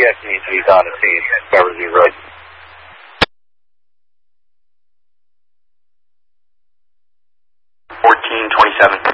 CX needs to be on the scene. Cover 0. 1427.